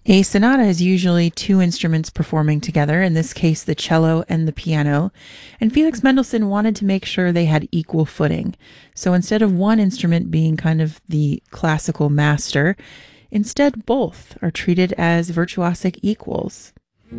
A sonata is usually two instruments performing together, in this case, the cello and the piano. And Felix Mendelssohn wanted to make sure they had equal footing. So instead of one instrument being kind of the classical master, instead both are treated as virtuosic equals.